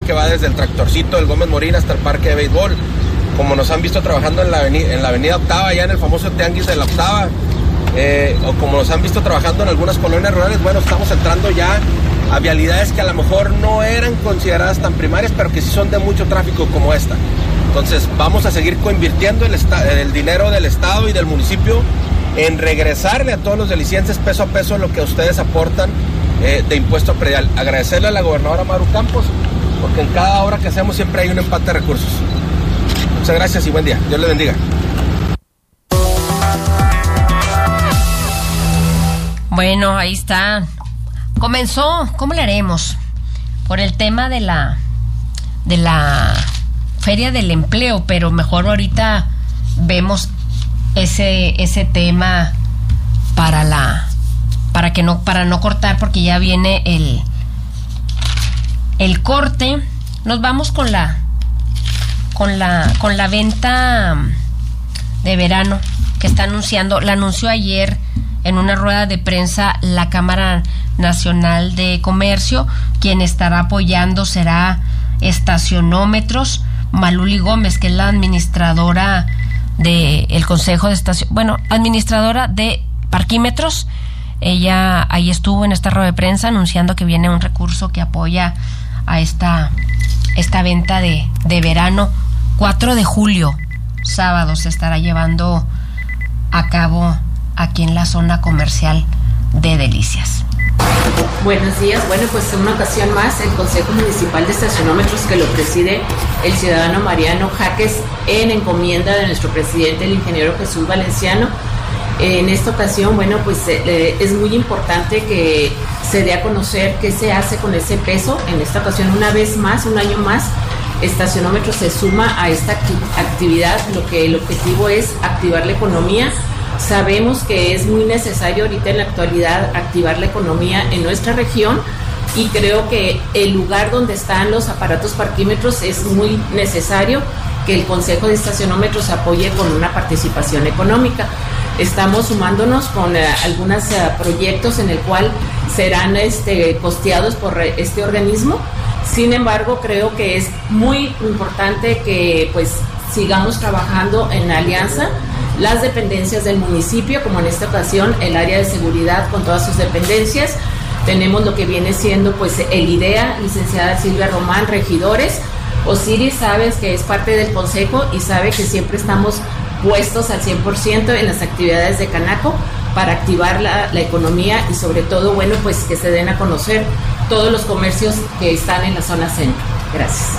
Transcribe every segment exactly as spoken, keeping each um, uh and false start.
que va desde el Tractorcito del Gómez Morín hasta el Parque de Béisbol. Como nos han visto trabajando en la avenida, en la avenida Octava, ya en el famoso Tianguis de la Octava, eh, o como nos han visto trabajando en algunas colonias rurales, bueno, estamos entrando ya a vialidades que a lo mejor no eran consideradas tan primarias, pero que sí son de mucho tráfico como esta. Entonces vamos a seguir coinvirtiendo el, el dinero del Estado y del municipio en regresarle a todos los delicienses peso a peso lo que ustedes aportan eh, de impuesto predial. Agradecerle a la gobernadora Maru Campos, porque en cada obra que hacemos siempre hay un empate de recursos. Muchas gracias y buen día. Dios le bendiga. Bueno, ahí está. Comenzó, ¿cómo le haremos? Por el tema de la de la Feria del Empleo, pero mejor ahorita vemos ese ese tema para la para que no para no cortar, porque ya viene el el corte. Nos vamos con la con la con la venta de verano que está anunciando, la anunció ayer en una rueda de prensa la Cámara Nacional de Comercio. Quien estará apoyando será Estacionómetros. Maluli Gómez, que es la administradora del Consejo de Estación, bueno, administradora de Parquímetros. Ella ahí estuvo en esta rueda de prensa anunciando que viene un recurso que apoya a esta esta venta de, de verano. cuatro de julio, sábado, se estará llevando a cabo aquí en la zona comercial de Delicias. Buenos días. Bueno, pues en una ocasión más el Consejo Municipal de Estacionómetros, que lo preside el ciudadano Mariano Jaques en encomienda de nuestro presidente, el ingeniero Jesús Valenciano. En esta ocasión, bueno, pues eh, es muy importante que se dé a conocer qué se hace con ese peso. En esta ocasión, una vez más, un año más, Estacionómetros se suma a esta actividad. Lo que el objetivo es activar la economía. Sabemos que es muy necesario ahorita en la actualidad activar la economía en nuestra región, y creo que el lugar donde están los aparatos parquímetros es muy necesario que el Consejo de Estacionómetros apoye con una participación económica. Estamos sumándonos con eh, algunos eh, proyectos en el cual serán este, costeados por este organismo. Sin embargo, creo que es muy importante que pues sigamos trabajando en alianza las dependencias del municipio, como en esta ocasión el área de seguridad con todas sus dependencias. Tenemos lo que viene siendo pues el IDEA, licenciada Silvia Román, regidores. Osiris, sabes que es parte del consejo y sabe que siempre estamos puestos al cien por ciento en las actividades de Canaco para activar la, la economía, y sobre todo, bueno, pues que se den a conocer todos los comercios que están en la zona centro. Gracias.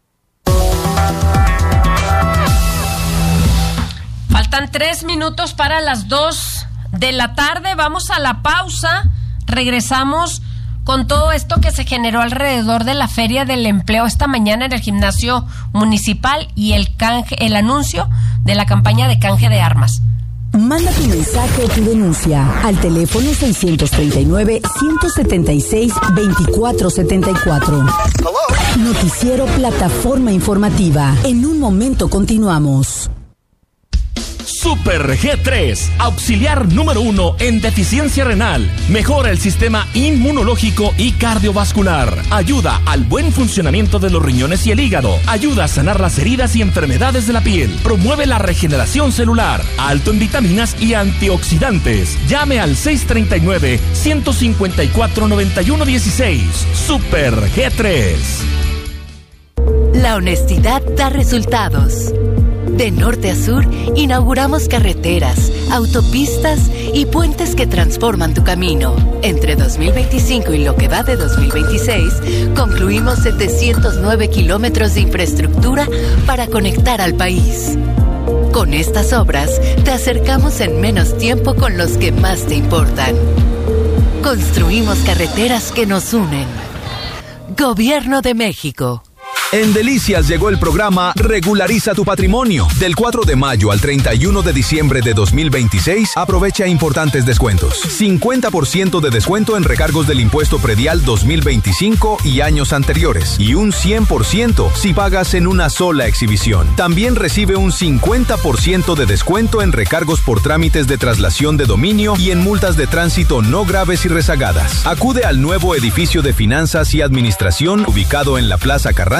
Faltan tres minutos para las dos de la tarde. Vamos a la pausa. Regresamos con todo esto que se generó alrededor de la Feria del Empleo esta mañana en el gimnasio municipal y el canje, el anuncio de la campaña de canje de armas. Manda tu mensaje o tu denuncia al teléfono seiscientos treinta y nueve, ciento setenta y seis, veinticuatro setenta y cuatro. Noticiero Plataforma Informativa. En un momento continuamos. Super G tres, auxiliar número uno en deficiencia renal. Mejora el sistema inmunológico y cardiovascular. Ayuda al buen funcionamiento de los riñones y el hígado. Ayuda a sanar las heridas y enfermedades de la piel. Promueve la regeneración celular. Alto en vitaminas y antioxidantes. Llame al seis treinta y nueve, ciento cincuenta y cuatro, noventa y uno dieciséis. Super G tres. La honestidad da resultados. De norte a sur, inauguramos carreteras, autopistas y puentes que transforman tu camino. Entre dos mil veinticinco y lo que va de dos mil veintiséis, concluimos setecientos nueve kilómetros de infraestructura para conectar al país. Con estas obras, te acercamos en menos tiempo con los que más te importan. Construimos carreteras que nos unen. Gobierno de México. En Delicias llegó el programa Regulariza tu Patrimonio. Del cuatro de mayo al treinta y uno de diciembre de dos mil veintiséis, aprovecha importantes descuentos. cincuenta por ciento de descuento en recargos del impuesto predial dos mil veinticinco y años anteriores. Y un cien por ciento si pagas en una sola exhibición. También recibe un cincuenta por ciento de descuento en recargos por trámites de traslación de dominio y en multas de tránsito no graves y rezagadas. Acude al nuevo edificio de finanzas y administración ubicado en la Plaza Carranza